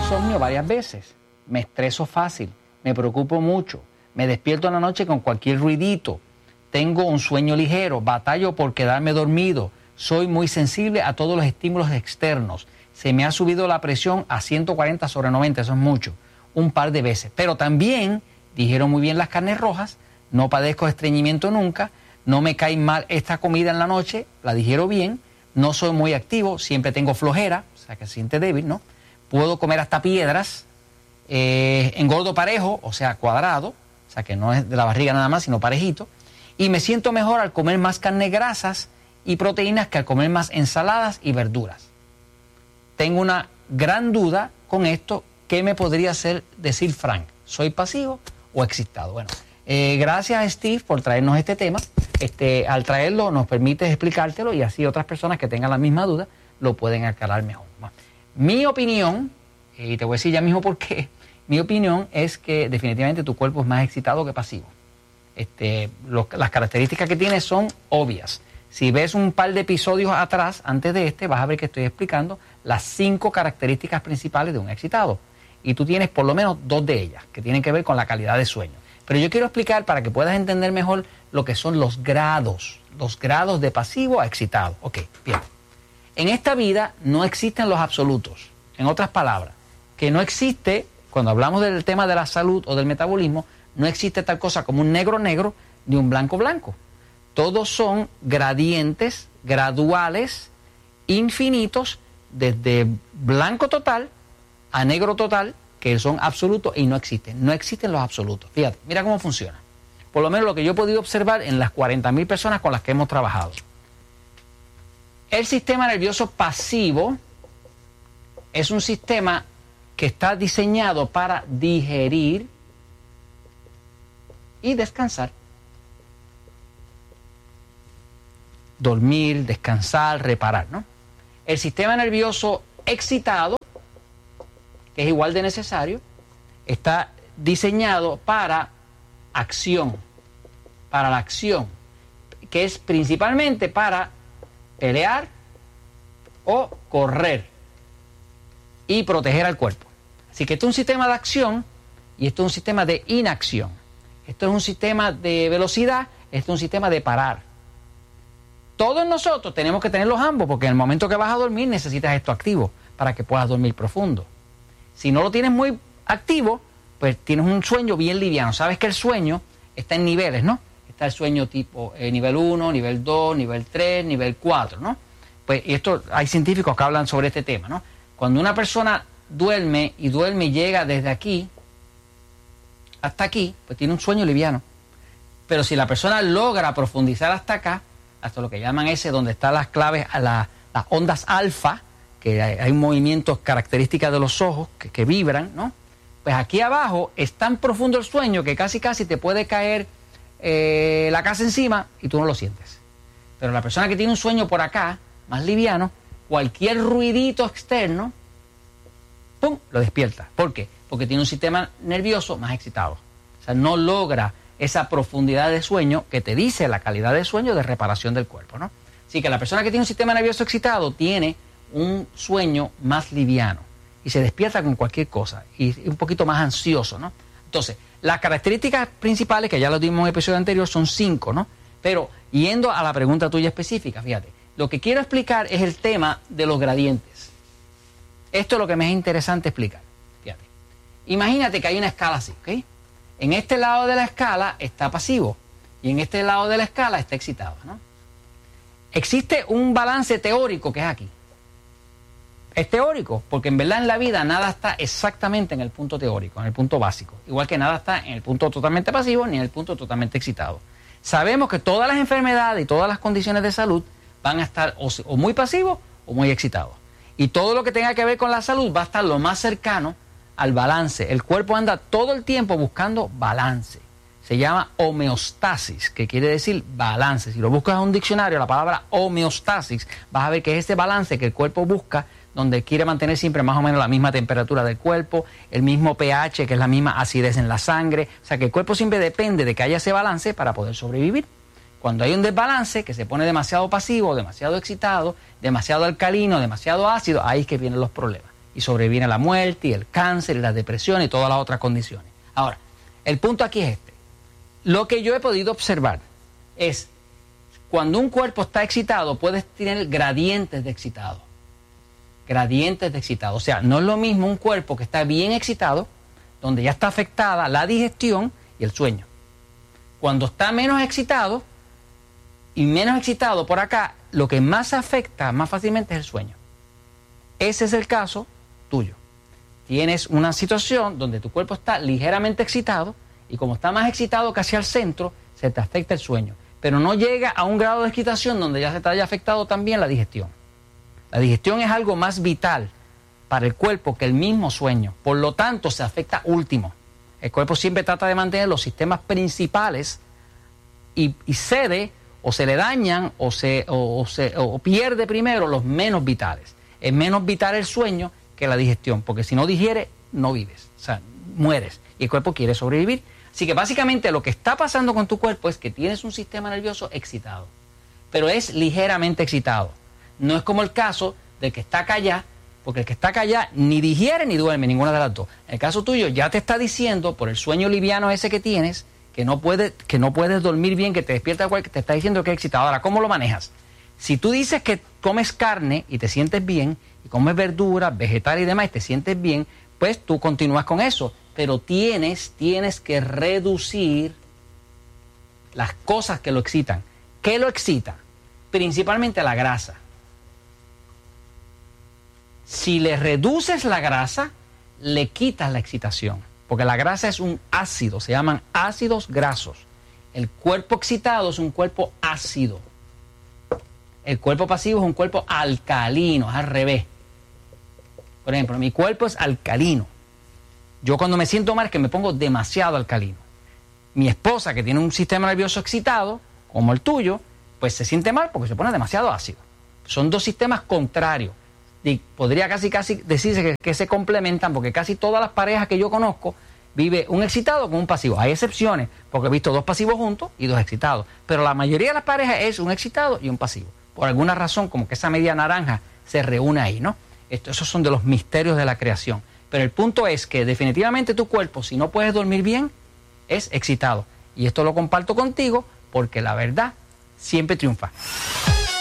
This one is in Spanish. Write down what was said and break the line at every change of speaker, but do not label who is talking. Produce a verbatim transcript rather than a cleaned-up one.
insomnio varias veces, me estreso fácil, me preocupo mucho, me despierto en la noche con cualquier ruidito, tengo un sueño ligero, batallo por quedarme dormido, soy muy sensible a todos los estímulos externos, se me ha subido la presión a ciento cuarenta sobre noventa, eso es mucho, un par de veces. Pero también, dijeron muy bien las carnes rojas, no padezco de estreñimiento nunca, no me cae mal esta comida en la noche, la digiero bien, no soy muy activo, siempre tengo flojera, o sea que se siente débil, ¿no? Puedo comer hasta piedras, eh, engordo parejo, o sea cuadrado, o sea que no es de la barriga nada más, sino parejito, y me siento mejor al comer más carnes grasas y proteínas que al comer más ensaladas y verduras. Tengo una gran duda con esto, ¿qué me podría hacer decir Frank? ¿Soy pasivo o excitado? Bueno, eh, gracias Steve por traernos este tema. Este, al traerlo nos permite explicártelo y así otras personas que tengan la misma duda lo pueden aclarar mejor. Mi opinión, y te voy a decir ya mismo por qué, mi opinión es que definitivamente tu cuerpo es más excitado que pasivo. Este, lo, las características que tiene son obvias. Si ves un par de episodios atrás, antes de este, vas a ver que estoy explicando las cinco características principales de un excitado. Y tú tienes por lo menos dos de ellas, que tienen que ver con la calidad de sueño. Pero yo quiero explicar para que puedas entender mejor lo que son los grados, los grados de pasivo a excitado. Ok, bien. En esta vida no existen los absolutos. En otras palabras, que no existe, cuando hablamos del tema de la salud o del metabolismo, no existe tal cosa como un negro negro ni un blanco blanco. Todos son gradientes, graduales, infinitos, desde blanco total a negro total, que son absolutos y no existen. No existen los absolutos. Fíjate, mira cómo funciona. Por lo menos lo que yo he podido observar en las cuarenta mil personas con las que hemos trabajado. El sistema nervioso pasivo es un sistema que está diseñado para digerir y descansar. Dormir, descansar, reparar, ¿no? El sistema nervioso excitado, que es igual de necesario, está diseñado para acción, para la acción, que es principalmente para pelear o correr y proteger al cuerpo. Así que esto es un sistema de acción y esto es un sistema de inacción. Esto es un sistema de velocidad, esto es un sistema de parar. Todos nosotros tenemos que tenerlos ambos porque en el momento que vas a dormir necesitas esto activo para que puedas dormir profundo. Si no lo tienes muy activo, pues tienes un sueño bien liviano. Sabes que el sueño está en niveles, ¿no? Está el sueño tipo eh, nivel uno, nivel dos, nivel tres, nivel cuatro, ¿no? Pues y esto hay científicos que hablan sobre este tema, ¿no? Cuando una persona duerme y duerme y llega desde aquí hasta aquí, pues tiene un sueño liviano. Pero si la persona logra profundizar hasta acá, hasta lo que llaman ese, donde están las claves, la, las ondas alfa, que hay, hay movimientos características de los ojos que, que vibran, ¿no? Pues aquí abajo es tan profundo el sueño que casi casi te puede caer eh, la casa encima y tú no lo sientes. Pero la persona que tiene un sueño por acá, más liviano, cualquier ruidito externo, ¡pum!, lo despierta. ¿Por qué? Porque tiene un sistema nervioso más excitado. O sea, no logra esa profundidad de sueño que te dice la calidad de sueño de reparación del cuerpo, ¿no? Así que la persona que tiene un sistema nervioso excitado tiene un sueño más liviano y se despierta con cualquier cosa y un poquito más ansioso, ¿no? Entonces, las características principales, que ya lo dimos en el episodio anterior, son cinco, ¿no? Pero yendo a la pregunta tuya específica, fíjate, lo que quiero explicar es el tema de los gradientes. Esto es lo que me es interesante explicar. Fíjate, imagínate que hay una escala así, ¿ok? En este lado de la escala está pasivo y en este lado de la escala está excitado, ¿no? Existe un balance teórico que es aquí. Es teórico porque en verdad en la vida nada está exactamente en el punto teórico, en el punto básico. Igual que nada está en el punto totalmente pasivo ni en el punto totalmente excitado. Sabemos que todas las enfermedades y todas las condiciones de salud van a estar o, o muy pasivos o muy excitados. Y todo lo que tenga que ver con la salud va a estar lo más cercano al balance. El cuerpo anda todo el tiempo buscando balance. Se llama homeostasis, que quiere decir balance. Si lo buscas en un diccionario, la palabra homeostasis, vas a ver que es ese balance que el cuerpo busca, donde quiere mantener siempre más o menos la misma temperatura del cuerpo, el mismo pH, que es la misma acidez en la sangre. O sea que el cuerpo siempre depende de que haya ese balance para poder sobrevivir. Cuando hay un desbalance, que se pone demasiado pasivo, demasiado excitado, demasiado alcalino, demasiado ácido, ahí es que vienen los problemas. y sobreviene a la muerte y el cáncer y la depresión y todas las otras condiciones. Ahora, el punto aquí es este. Lo que yo he podido observar es cuando un cuerpo está excitado, puedes tener gradientes de excitado. Gradientes de excitado. O sea, no es lo mismo un cuerpo que está bien excitado, donde ya está afectada la digestión y el sueño. Cuando está menos excitado y menos excitado por acá, lo que más afecta más fácilmente es el sueño. Ese es el caso tuyo. Tienes una situación donde tu cuerpo está ligeramente excitado y como está más excitado casi al centro, se te afecta el sueño. Pero no llega a un grado de excitación donde ya se te haya afectado también la digestión. La digestión es algo más vital para el cuerpo que el mismo sueño. Por lo tanto, se afecta último. El cuerpo siempre trata de mantener los sistemas principales y, y cede o se le dañan o, se, o, o, se, o pierde primero los menos vitales. Es menos vital el sueño que la digestión, porque si no digiere, no vives. O sea, mueres. Y el cuerpo quiere sobrevivir. Así que básicamente lo que está pasando con tu cuerpo es que tienes un sistema nervioso excitado, pero es ligeramente excitado. No es como el caso del que está callado, porque el que está callado ni digiere ni duerme, ninguna de las dos. En el caso tuyo ya te está diciendo, por el sueño liviano ese que tienes, que no puedes, que no puedes dormir bien, que te despierta igual, que te está diciendo que es excitado. Ahora, ¿cómo lo manejas? Si tú dices que comes carne y te sientes bien, y comes verduras, vegetales y demás y te sientes bien, pues tú continúas con eso. Pero tienes, tienes que reducir las cosas que lo excitan. ¿Qué lo excita? Principalmente la grasa. Si le reduces la grasa, le quitas la excitación. Porque la grasa es un ácido, se llaman ácidos grasos. El cuerpo excitado es un cuerpo ácido. El cuerpo pasivo es un cuerpo alcalino, es al revés. Por ejemplo, mi cuerpo es alcalino. Yo cuando me siento mal es que me pongo demasiado alcalino. Mi esposa, que tiene un sistema nervioso excitado, como el tuyo, pues se siente mal porque se pone demasiado ácido. Son dos sistemas contrarios. Y podría casi casi decirse que, que se complementan porque casi todas las parejas que yo conozco vive un excitado con un pasivo. Hay excepciones, porque he visto dos pasivos juntos y dos excitados. Pero la mayoría de las parejas es un excitado y un pasivo. Por alguna razón, como que esa media naranja se reúne ahí, ¿no? Esto, esos son de los misterios de la creación. Pero el punto es que definitivamente tu cuerpo, si no puedes dormir bien, es excitado. Y esto lo comparto contigo porque la verdad siempre triunfa.